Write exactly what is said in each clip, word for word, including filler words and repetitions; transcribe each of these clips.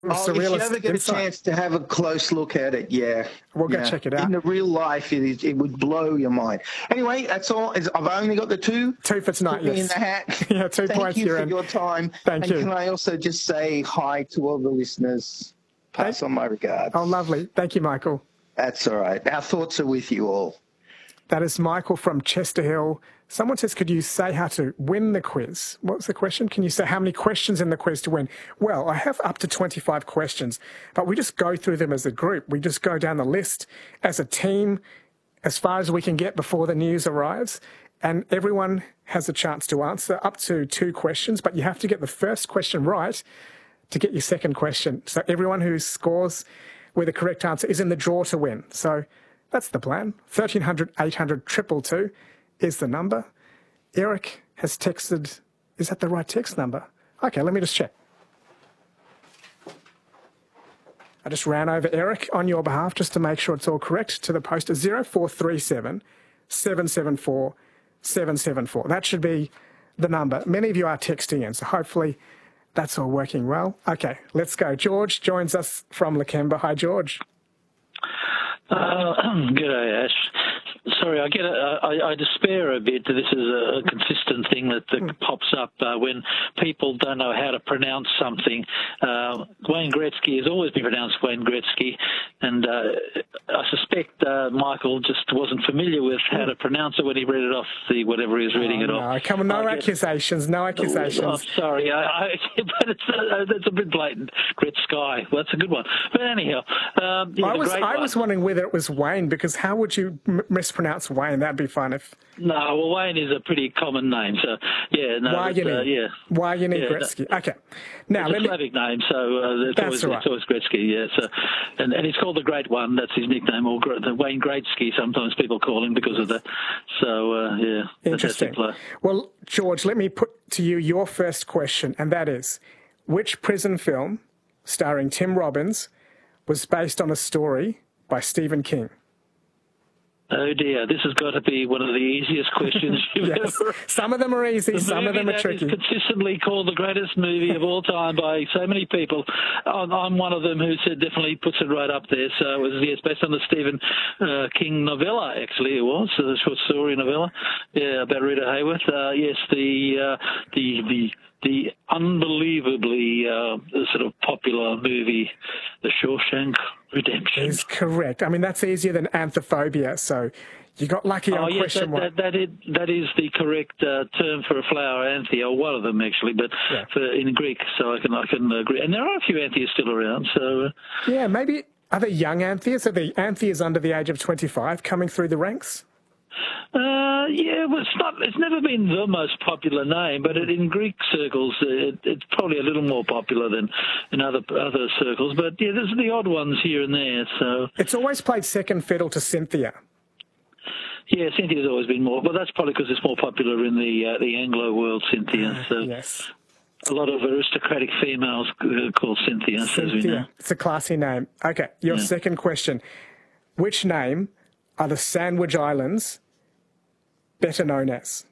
Oh, if you surrealist ever get insight. a chance to have a close look at it, yeah. We'll go yeah. check it out. In the real life, it, is, it would blow your mind. Anyway, that's all. I've only got the two. Two for tonight, Put me yes. in the hat. Yeah, two Thank points you you're for in. your time. Thank and you. can I also just say hi to all the listeners? Pass Thank- on my regards. Oh, lovely. Thank you, Michael. That's all right. Our thoughts are with you all. That is Michael from Chester Hill. Someone says, could you say how to win the quiz? What's the question? Can you say how many questions in the quiz to win? Well, I have up to twenty-five questions, but we just go through them as a group. We just go down the list as a team as far as we can get before the news arrives. And everyone has a chance to answer up to two questions, but you have to get the first question right to get your second question. So everyone who scores with the correct answer is in the draw to win. So that's the plan. thirteen hundred, eight hundred, two two two is the number. Eric has texted, is that the right text number? Okay, let me just check. I just ran over Eric on your behalf just to make sure it's all correct to the poster zero four three seven, seven seven four, seven seven four. That should be the number. Many of you are texting in, so hopefully that's all working well. Okay, let's go. George joins us from Lakemba. Hi, George. Uh, G'day, Ash. Sorry, I get a, I, I despair a bit that this is a consistent thing that, that pops up uh, when people don't know how to pronounce something. Uh, Wayne Gretzky has always been pronounced Wayne Gretzky, and uh, I suspect uh, Michael just wasn't familiar with how to pronounce it when he read it off the whatever he was reading oh, it no, off. Come on, no I accusations, no accusations. Oh, sorry, I, I, but it's a, it's a bit blatant. Gretzky, well, that's a good one. But anyhow, um, yeah, I was great I one. was wondering whether it was Wayne, because how would you m- mispronounce Wayne? That'd be fun if. No, well, Wayne is a pretty common name, so yeah, no, Wayne, uh, yeah. Wayne yeah, Gretzky. No, okay, now it's let a me. Slavic name, so uh, it's, That's always, right. it's always Gretzky, yeah. So, and, and he's called the Great One. That's his nickname, or Gre- the Wayne Gretzky. Sometimes people call him because of that. So, uh, yeah, Interesting. Well, George, let me put to you your first question, and that is, which prison film starring Tim Robbins was based on a story by Stephen King? Oh dear, this has got to be one of the easiest questions you've Yes. ever. Some of them are easy, The some of them are movie that tricky. is consistently called the greatest movie of all time by so many people. I'm, I'm one of them who said definitely puts it right up there. So it was yes, based on the Stephen uh, King novella. Actually, it was a short story novella. Yeah, about Rita Hayworth. Uh, yes, the uh, the the. The unbelievably uh, sort of popular movie, The Shawshank Redemption. Is correct. I mean, that's easier than Anthophobia, so you got lucky on oh, yes, question that, one. That, that, is, that is the correct uh, term for a flower, Anthea, or one of them actually, but Yeah. for, in Greek, so I can I can agree. And there are a few Antheas still around, so... Uh, Yeah, maybe, are they young Antheas? Are the Antheas under the age of twenty-five coming through the ranks? Uh, yeah, well, it's not. It's never been the most popular name, but it, in Greek circles, it, it's probably a little more popular than in other other circles. But yeah, there's the odd ones here and there. So It's always played second fiddle to Cynthia. yeah, Cynthia's always been more. But that's probably because it's more popular in the uh, the Anglo world, Cynthia. So Yes. a lot of aristocratic females uh, called Cynthia, as we know. Cynthia. It's a classy name. Okay, your Yeah. second question. Which name are the Sandwich Islands better known as?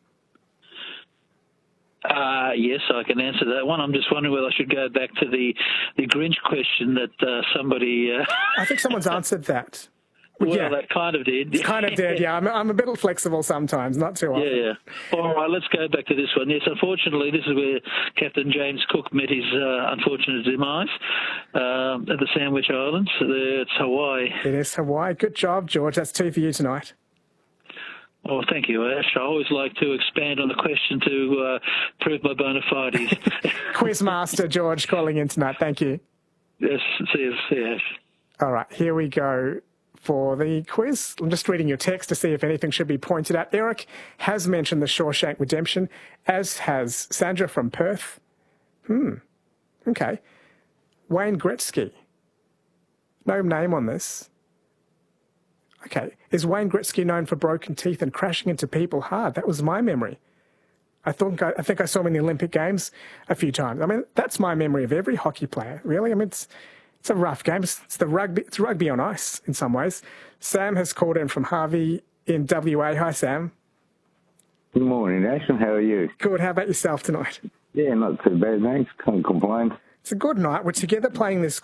Uh, yes, I can answer that one. I'm just wondering whether I should go back to the, the Grinch question that uh, somebody... Uh, I think someone's answered that. well, yeah. that kind of did. Kind of did, yeah. I'm, I'm a bit flexible sometimes, not too often. Yeah, yeah. All right, let's go back to this one. Yes, unfortunately, this is where Captain James Cook met his uh, unfortunate demise um, at the Sandwich Islands. It's Hawaii. It is Hawaii. Good job, George. That's two for you tonight. Oh, thank you, Ash. I always like to expand on the question to uh, prove my bona fides. Quizmaster George calling in tonight. Thank you. Yes, see you, see you, Ash. All right, here we go for the quiz. I'm just reading your text to see if anything should be pointed out. Eric has mentioned the Shawshank Redemption, as has Sandra from Perth. Hmm, okay. Wayne Gretzky. No name on this. Okay, is Wayne Gretzky known for broken teeth and crashing into people hard? That was my memory. I think I, I think I saw him in the Olympic Games a few times. I mean, that's my memory of every hockey player, really. I mean, it's it's a rough game. It's, it's the rugby. It's rugby on ice in some ways. Sam has called in from Harvey in W A. Hi, Sam. Good morning, Ash, and how are you? Good. How about yourself tonight? Yeah, not too bad, thanks. Can't complain. It's a good night. We're together playing this